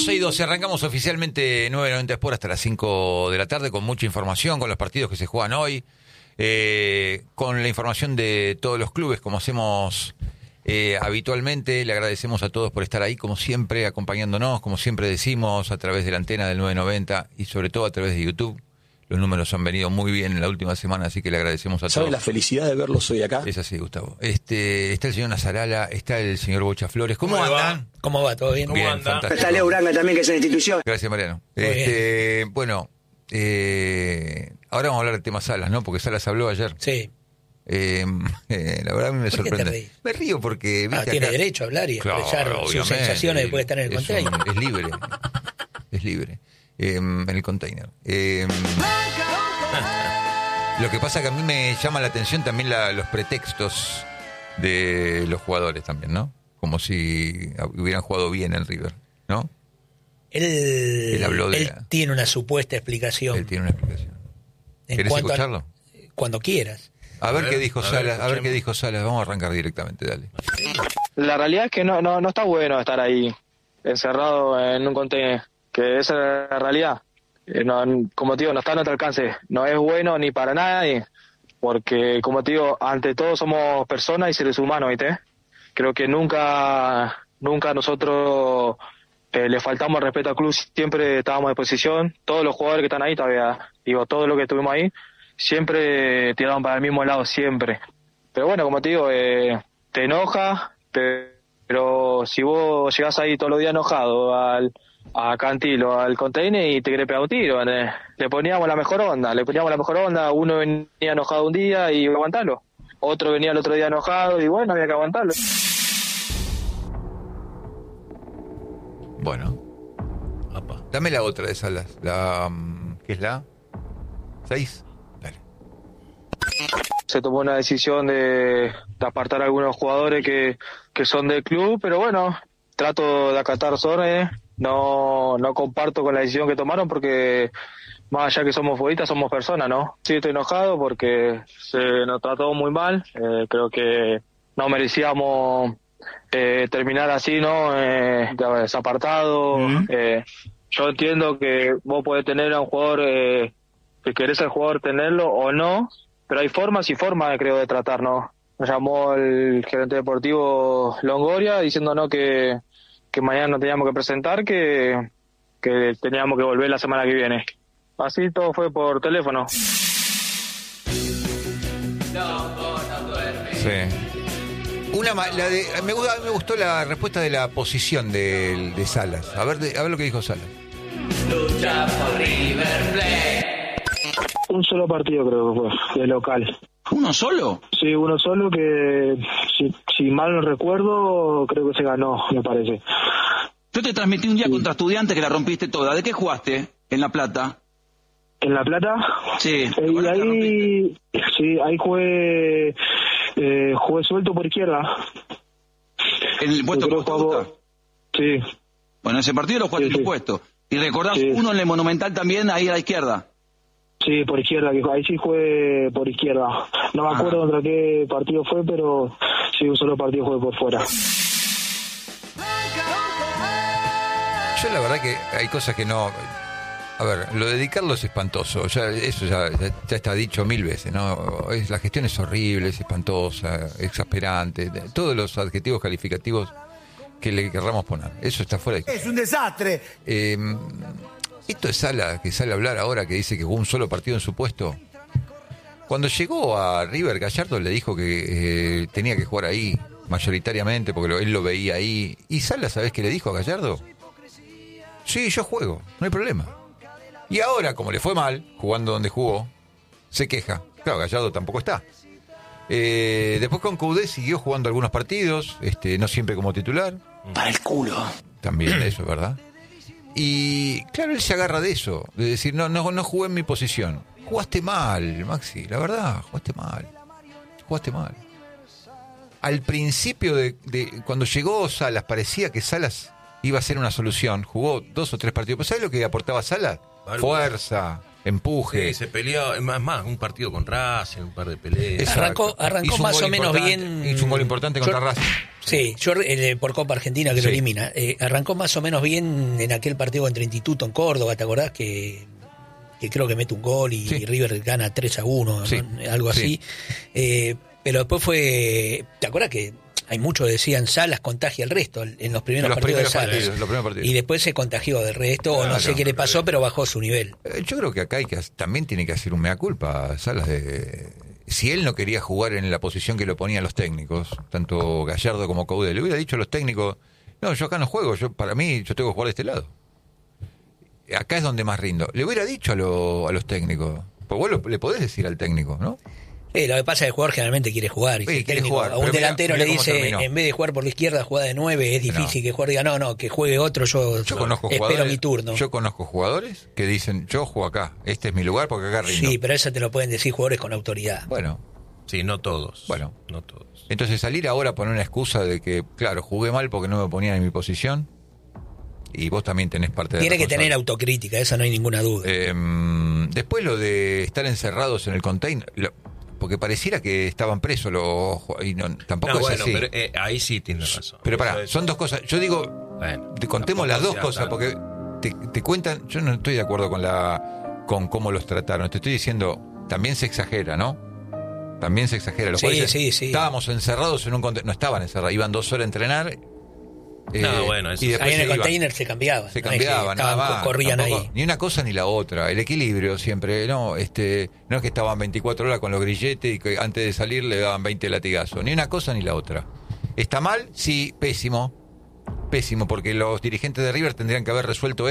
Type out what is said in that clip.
12:12, arrancamos oficialmente 990 Sport hasta las 5 de la tarde con mucha información, con los partidos que se juegan hoy, con la información de todos los clubes, como hacemos habitualmente. Le agradecemos a todos por estar ahí, como siempre, acompañándonos, como siempre decimos, a través de la antena del 990 y sobre todo a través de YouTube. Los números han venido muy bien en la última semana, así que le agradecemos a todos. ¿Sabe la felicidad de verlos hoy acá? Es así, Gustavo. Está el señor Nazarala, está el señor Bocha Flores. ¿Cómo andan? ¿Cómo va? ¿Todo bien? Bien, ¿Cómo fantástico. Está Leo Uranga también, que es una institución. Gracias, Mariano. Muy Bueno, ahora vamos a hablar del tema Salas, ¿no? Porque Salas habló ayer. Sí. La verdad a mí me ¿Por qué te sorprende. reís? Me río porque... ¿viste? Tiene acá... derecho a hablar y expresar Claro, sus obviamente. sensaciones después de estar en el container. Es libre. Es libre. En el container. Lo que pasa que a mí me llama la atención también los pretextos de los jugadores también, ¿no? Como si hubieran jugado bien en River, ¿no? Él habló de Él tiene una supuesta explicación. Él tiene una explicación. En ¿Querés cuanto escucharlo? Cuando quieras. A ver qué dijo Salas, a ver qué escuchemos. dijo Salas. Vamos a arrancar directamente, dale. La realidad es que no está bueno estar ahí encerrado en un contenedor, que esa es la realidad. Como te digo, no está a nuestro alcance, no es bueno ni para nadie, porque como te digo, ante todo somos personas y seres humanos, ¿viste? Creo que nunca nosotros le faltamos respeto al club, siempre estábamos a disposición, todos los jugadores que están ahí todavía, todos los que estuvimos ahí, siempre tiraban para el mismo lado, siempre. Pero bueno, como te digo, te enoja, pero si vos llegás ahí todos los días enojado a Cantilo, al container y te querés pegar un tiro, le poníamos la mejor onda, uno venía enojado un día y iba a aguantarlo, otro venía el otro día enojado y bueno, había que aguantarlo. Bueno. Apa. Dame la otra de Salas. ¿Qué es la 6? Dale. Se tomó una decisión de apartar a algunos jugadores que son del club, pero bueno, trato de acatar órdenes. No comparto con la decisión que tomaron porque más allá que somos futbolistas, somos personas, ¿no? Sí, estoy enojado porque se nos trató muy mal. Creo que no merecíamos terminar así, ¿no? Desapartado. Yo entiendo que vos podés tener a un jugador, que querés al jugador tenerlo o no, pero hay formas y formas, creo, de tratar, ¿no? Nos llamó el gerente deportivo Longoria diciéndonos que mañana nos teníamos que presentar, que teníamos que volver la semana que viene. Así todo fue por teléfono. Sí. Me gustó la respuesta de la posición de Salas. A ver lo que dijo Salas. Lucha por River Plate. Un solo partido creo que fue, de local. ¿Uno solo? Sí, uno solo que, si mal no recuerdo, creo que se ganó, me parece. Yo te transmití un día contra Estudiantes que la rompiste toda. ¿De qué jugaste en La Plata? ¿En La Plata? Sí. Y ahí jugué suelto por izquierda. ¿En el puesto que Creo vos te gusta? Sí. Bueno, ese partido lo jugaste en tu puesto. ¿Y recordás uno en el Monumental también, ahí a la izquierda? Sí, por izquierda, ahí sí jugué por izquierda. No me acuerdo contra qué partido fue, pero sí, un solo partido jugué por fuera. Yo la verdad que hay cosas que no... A ver, lo de dedicarlo es espantoso. Eso ya está dicho 1000 veces, ¿no? La gestión es horrible, es espantosa, exasperante. Todos los adjetivos calificativos que le querramos poner. Eso está fuera de... Es un desastre. Esto es que sale a hablar ahora, que dice que jugó un solo partido en su puesto. Cuando llegó a River, Gallardo le dijo que tenía que jugar ahí mayoritariamente porque él lo veía ahí. Y Salas, ¿sabés qué le dijo a Gallardo? Sí, yo juego, no hay problema. Y ahora, como le fue mal, jugando donde jugó, se queja. Claro, Gallardo tampoco está. Después con Coudet siguió jugando algunos partidos, no siempre como titular. Para el culo. También eso, ¿verdad? Y claro, él se agarra de eso, de decir, no jugué en mi posición. Jugaste mal, Maxi, la verdad, jugaste mal. Al principio de cuando llegó Salas, parecía que Salas iba a ser una solución. Jugó 2 o 3 partidos. ¿Pero sabes lo que aportaba Salas? Fuerza, empuje. Sí, se peleó, es más, un partido con Racing, un par de peleas. Exacto. Arrancó Hizo un más gol o menos importante, bien. Hizo un gol importante contra Racing. Sí, yo por Copa Argentina que lo elimina. Arrancó más o menos bien en aquel partido contra Instituto en Córdoba, ¿te acordás? Que creo que mete un gol y River gana 3-1, ¿no? Algo así. Pero después ¿te acordás que hay muchos que decían Salas contagia el resto en los primeros partidos de Salas? Y después se contagió del resto, o no sé qué le pasó, pero bajó su nivel. Yo creo que acá también tiene que hacer un mea culpa, Salas, si él no quería jugar en la posición que lo ponían los técnicos, tanto Gallardo como Coudet, le hubiera dicho a los técnicos, no, yo acá no juego, para mí yo tengo que jugar de este lado. Acá es donde más rindo. Le hubiera dicho a los técnicos, pues vos le podés decir al técnico, ¿no? Lo que pasa es que el jugador generalmente quiere jugar. Y si el técnico a un delantero le dice, en vez de jugar por la izquierda, juega de 9, es difícil que el jugador diga, no, que juegue otro, yo espero mi turno. Yo conozco jugadores que dicen, yo juego acá, este es mi lugar porque acá rindo. Sí, pero eso te lo pueden decir jugadores con autoridad. Bueno. Sí, no todos. Bueno. No todos. Entonces salir ahora a poner una excusa de que, claro, jugué mal porque no me ponían en mi posición, y vos también tenés parte de Tiene que tener autocrítica, eso no hay ninguna duda. Después lo de estar encerrados en el container... Porque pareciera que estaban presos tampoco es así. Pero, ahí sí tienes razón. Pero pará, son dos cosas. Yo digo, te contemos las dos cosas, porque te cuentan. Yo no estoy de acuerdo con cómo los trataron. Te estoy diciendo, también se exagera, ¿no? También se exagera. Los jueces, estábamos encerrados en un container. No estaban encerrados, iban 2 horas a entrenar. Y después ahí en el container se cambiaban. Corrían tampoco, ahí. Ni una cosa ni la otra. El equilibrio siempre, no es que estaban 24 horas con los grilletes y que antes de salir le daban 20 latigazos. Ni una cosa ni la otra. ¿Está mal? Sí, pésimo. Pésimo, porque los dirigentes de River tendrían que haber resuelto